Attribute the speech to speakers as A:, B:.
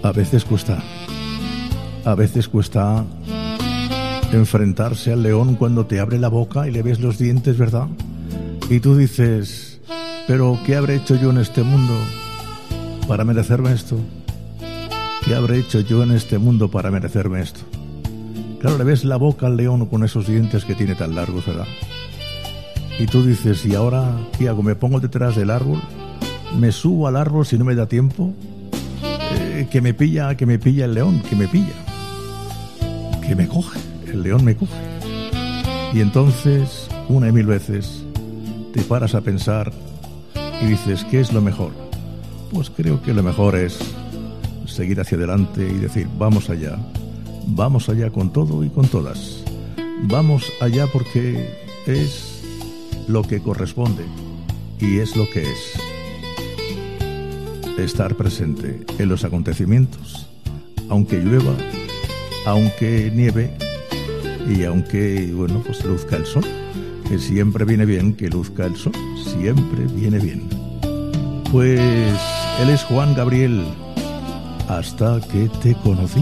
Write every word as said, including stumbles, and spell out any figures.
A: A veces cuesta, a veces cuesta enfrentarse al león cuando te abre la boca y le ves los dientes, ¿verdad? Y tú dices, pero ¿qué habré hecho yo en este mundo para merecerme esto? ¿Qué habré hecho yo en este mundo para merecerme esto? Claro, le ves la boca al león con esos dientes que tiene tan largos, ¿verdad? Y tú dices, ¿y ahora qué hago? ¿Me pongo detrás del árbol? ¿Me subo al árbol si no me da tiempo? Eh, que me pilla, que me pilla el león, que me pilla. Que me coge, el león me coge. Y entonces, una y mil veces, te paras a pensar y dices, ¿qué es lo mejor? Pues creo que lo mejor es seguir hacia adelante y decir, vamos allá, vamos allá con todo y con todas. Vamos allá porque es lo que corresponde y es lo que es. Estar presente en los acontecimientos, aunque llueva, aunque nieve y aunque, bueno, pues luzca el sol, que siempre viene bien que luzca el sol, siempre viene bien. Pues él es Juan Gabriel, hasta que te conocí.